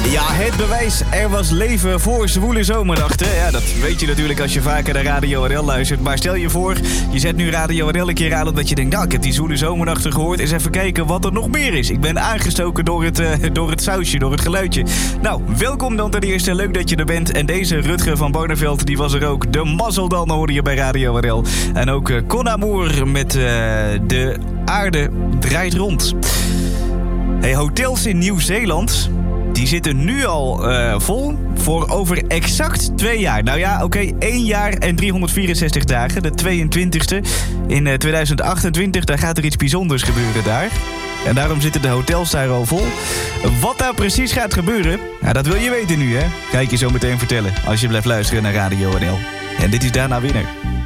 Ja, het bewijs. Er was leven voor zwoele zomernachten. Ja, dat weet je natuurlijk als je vaker naar Radio RL luistert. Maar stel je voor, je zet nu Radio RL een keer aan omdat je denkt... nou, ik heb die zwoele zomernachten gehoord. Eens even kijken wat er nog meer is. Ik ben aangestoken door het sausje, door het geluidje. Nou, welkom dan ten eerste. Leuk dat je er bent. En deze Rutger van Barneveld, die was er ook. De mazzel dan hoorde je bij Radio RL. En ook Con Amour met De Aarde Draait Rond. Hey, hotels in Nieuw-Zeeland... die zitten nu al vol voor over exact 2 jaar. Nou ja, oké, 1 jaar en 364 dagen. De 22e in 2028. Daar gaat er iets bijzonders gebeuren daar. En daarom zitten de hotels daar al vol. Wat daar precies gaat gebeuren, nou, dat wil je weten nu, hè? Ga ik je zo meteen vertellen als je blijft luisteren naar Radio NL. En dit is Daarna Winner.